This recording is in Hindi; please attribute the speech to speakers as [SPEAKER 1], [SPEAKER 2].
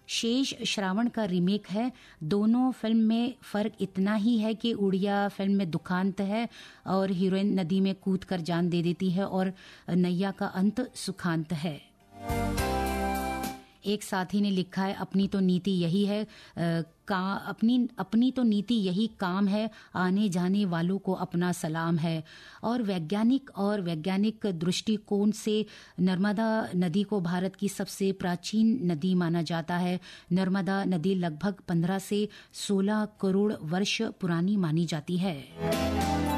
[SPEAKER 1] शेष श्रावण का रीमेक है। दोनों फिल्म में फ़र्क इतना ही है कि उड़िया फिल्म में दुखांत है और हीरोइन नदी में कूदकर जान दे देती है और नैया का अंत सुखांत है। एक साथी ने लिखा है, अपनी तो नीति यही है अपनी तो नीति यही काम है, आने जाने वालों को अपना सलाम है। और वैज्ञानिक दृष्टिकोण से नर्मदा नदी को भारत की सबसे प्राचीन नदी माना जाता है। नर्मदा नदी लगभग 15 से 16 करोड़ वर्ष पुरानी मानी जाती है।